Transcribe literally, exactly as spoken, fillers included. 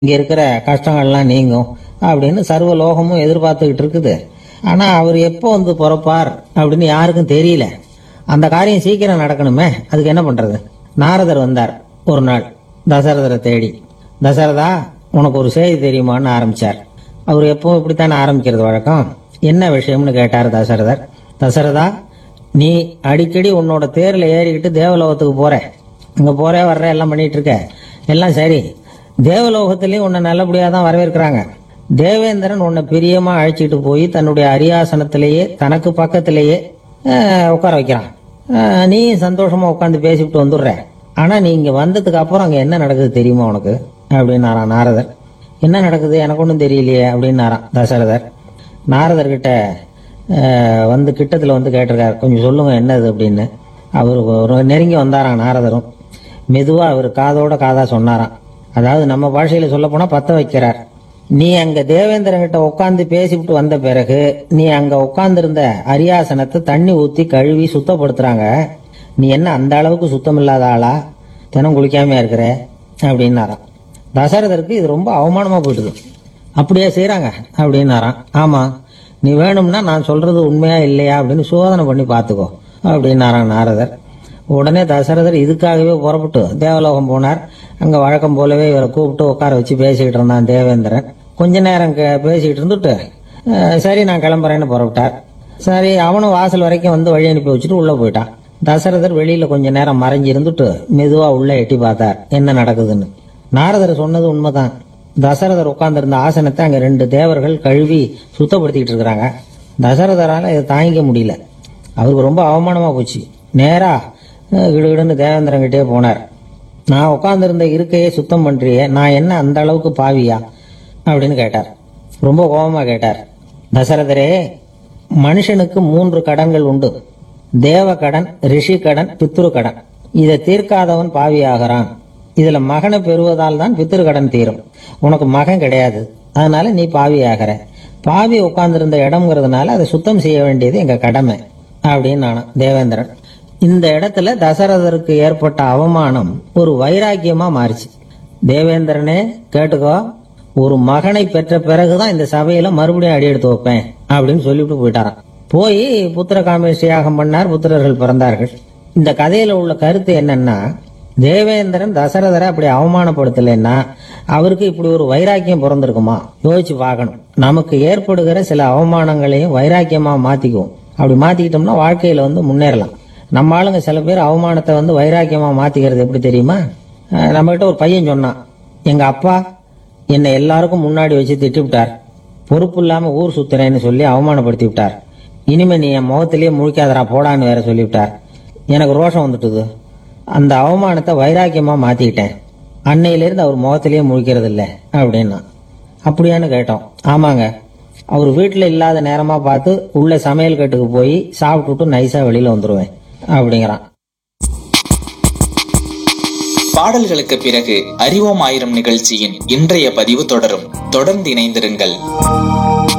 இங்க இருக்கிற கஷ்டங்கள்லாம் நீங்கும் அப்படின்னு சர்வ லோகமும் எதிர்பார்த்துக்கிட்டு இருக்குது. ஆனா அவர் எப்போ வந்து பிறப்பார் அப்படின்னு யாருக்கும் தெரியல. அந்த காரியம் சீக்கிரம் நடக்கணுமே, அதுக்கு என்ன பண்றது? நாரதர் வந்தார் ஒரு நாள் தசரதரை தேடி. தசரதா, உனக்கு ஒரு செய்தி தெரியுமான்னு ஆரம்பிச்சார். அவர் எப்பவும் இப்படித்தானே ஆரம்பிக்கிறது வழக்கம். என்ன விஷயம்னு கேட்டார் தசரதர். தசரதா, நீ அடிக்கடி உன்னோட தேர்ல ஏறிக்கிட்டு தேவலோகத்துக்கு போற, அங்க போற வர்ற எல்லாம் பண்ணிட்டு இருக்க, எல்லாம் சரி. தேவலோகத்திலயும் உன்னை நல்லபடியா தான் வரவேற்கிறாங்க. தேவேந்திரன் உன்னை பிரியமா அழைச்சிட்டு போய் தன்னுடைய அரியாசனத்திலேயே தனக்கு பக்கத்திலேயே உட்கார வைக்கிறான். நீ சந்தோஷமா உட்காந்து பேசிவிட்டு வந்துடுற. ஆனா நீ இங்க வந்ததுக்கு அப்புறம் அங்க என்ன நடக்குது தெரியுமா உனக்கு அப்படின்னாரான் நாரதர். என்ன நடக்குது எனக்கு ஒன்றும் தெரியலையே அப்படின்னாரான் தசரதர். நாரதர்கிட்ட வந்து கிட்டத்துல வந்து கேட்டிருக்காரு, கொஞ்சம் சொல்லுங்க என்னது அப்படின்னு. அவரு நெருங்கி வந்தாராம் நாரதரும். மெதுவா அவர் காதோட காதா சொன்னாராம். அதாவது நம்ம பாஷையில சொல்ல போனா பத்த வைக்கிறார். நீ அங்க தேவேந்திரன்கிட்ட உட்காந்து பேசிவிட்டு வந்த பிறகு நீ அங்க உட்கார்ந்து இருந்த அரியாசனத்தை தண்ணி ஊத்தி கழுவி சுத்தப்படுத்துறாங்க. நீ என்ன அந்த அளவுக்கு சுத்தம் இல்லாத ஆளா, தினம் குளிக்காமையா இருக்கிற அப்படின்னாராம். தசரதருக்கு இது ரொம்ப அவமானமா போயிடுது. அப்படியே செய்யறாங்க அப்படின்னாராம். ஆமா, நீ வேணும்னா நான் சொல்றது உண்மையா இல்லையா அப்படின்னு சோதனை பண்ணி பாத்துக்கோ அப்படின்னாராம் நாரதர். உடனே தசரதர் இதுக்காகவே புறப்பட்டு தேவலோகம் போனார். அங்க வழக்கம் போலவே இவரை கூப்பிட்டு உட்கார வச்சு பேசிக்கிட்டு இருந்தான் தேவேந்திரன். கொஞ்ச நேரம் பேசிக்கிட்டு இருந்துட்டு சரி நான் கிளம்புறேன்னு புறப்பட்டார். சரி, அவனும் வாசல் வரைக்கும் வந்து வழி அனுப்பி வச்சுட்டு உள்ள போயிட்டான். தசரதர் வெளியில கொஞ்ச நேரம் மறைஞ்சு இருந்துட்டு மெதுவா உள்ள எட்டி பார்த்தார் என்ன நடக்குதுன்னு. நாரதர் சொன்னது உண்மைதான். தசரதர் உட்கார்ந்திருந்த ஆசனத்தை அங்க ரெண்டு தேவர்கள் கழுவி சுத்தப்படுத்திக்கிட்டு இருக்கிறாங்க. தசரதரால இதை தாங்கிக்க முடியல. அவருக்கு ரொம்ப அவமானமா போச்சு. நேரா கிடுகிடுன்னு தேவேந்திரங்கிட்டே போனார். நான் உட்கார்ந்திருந்த இருக்கையே சுத்தம் பண்றியே, நான் என்ன அந்த அளவுக்கு பாவியா அப்படின்னு கேட்டார். ரொம்ப கோபமா கேட்டார். தசரதரே, மனுஷனுக்கு மூன்று கடன்கள் உண்டு. தேவ கடன், ரிஷி கடன், பித்ரு கடன். இதை தீர்க்காதவன் பாவியாகிறான். இதுல மகனை பெறுவதால் தான் பித்ரு கடன் தீரும். உனக்கு மகன் கிடையாது, அதனால நீ பாவியாகிற. பாவி உட்கார்ந்திருந்த இடம்ங்கிறதுனால அதை சுத்தம் செய்ய வேண்டியது எங்க கடமை அப்படின்னு நானும் தேவேந்திரன். இந்த இடத்துல தசரதருக்கு ஏற்பட்ட அவமானம் ஒரு வைராக்கியமா மாறிச்சு. தேவேந்திரனே கேட்டுக்கோ, ஒரு மகனை பெற்ற பிறகுதான் இந்த சபையில மறுபடியும் அடி எடுத்து வைப்பேன் அப்படின்னு சொல்லிவிட்டு போயிட்டாராம். போய் புத்திர காமேஷ்டி யாகம் பண்ணார். புத்திரர்கள் பிறந்தார்கள். இந்த கதையில உள்ள கருத்து என்னன்னா, தேவேந்திரன் தசரதரை அப்படி அவமானப்படுத்தலைன்னா அவருக்கு இப்படி ஒரு வைராக்கியம் பிறந்திருக்குமா யோசிச்சு பார்க்கணும். நமக்கு ஏற்படுகிற சில அவமானங்களையும் வைராக்கியமா மாத்திக்குவோம். அப்படி மாத்திக்கிட்டோம்னா வாழ்க்கையில வந்து முன்னேறலாம். நம்ம ஆளுங்க சில பேர் அவமானத்தை வந்து வைராக்கியமா மாத்திக்கிறது எப்படி தெரியுமா? நம்ம கிட்ட ஒரு பையன் சொன்னான், எங்க அப்பா என்னை எல்லாருக்கும் முன்னாடி வச்சு திட்டி விட்டார், பொறுப்பு இல்லாம ஊர் சுத்துறேன்னு சொல்லி அவமானப்படுத்தி விட்டார். இனிமே நீ என் முகத்திலேயே முழிக்காதரா போடான்னு வேற சொல்லிவிட்டார். எனக்கு ரோஷம் வந்துட்டுது. அந்த அவமானத்தை வைராக்கியமா மாத்திக்கிட்டேன். அன்னையிலிருந்து அவர் முகத்திலேயே முழிக்கிறது இல்லை அப்படின்னா. அப்படியான்னு கேட்டோம். ஆமாங்க, அவர் வீட்டுல இல்லாத நேரமா பார்த்து உள்ள சமையல் கட்டுக்கு போய் சாப்பிட்டுட்டு நைஸா வெளியில வந்துருவேன் அப்படிங்கிறான். பாடல்களுக்கு பிறகு அறிவோம் ஆயிரம் நிகழ்ச்சியின் இன்றைய பதிவு தொடரும். தொடர்ந்து இணைந்திருங்கள்.